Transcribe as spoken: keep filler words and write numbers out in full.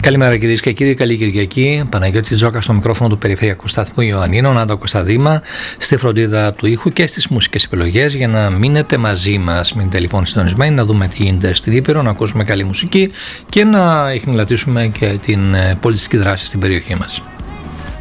Καλημέρα κυρίες και κύριοι, καλή Κυριακή. Παναγιώτη Τζόκα στο μικρόφωνο του Περιφερειακού Σταθμού Ιωαννίνων, Νάντα Κωνσταντίνα στη φροντίδα του ήχου και στις μουσικές επιλογές για να μείνετε μαζί μας. Μείνετε λοιπόν συντονισμένοι να δούμε τι γίνεται στην Ήπειρο, να ακούσουμε καλή μουσική και να εχνηλατήσουμε και την πολιτιστική δράση στην περιοχή μας.